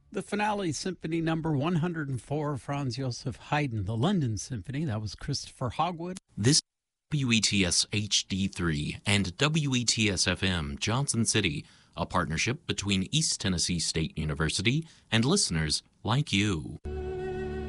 The finale, Symphony Number 104, Franz Joseph Haydn, the London Symphony. That was Christopher Hogwood. This WETS HD3 and WETS FM Johnson City, a partnership between East Tennessee State University and listeners like you.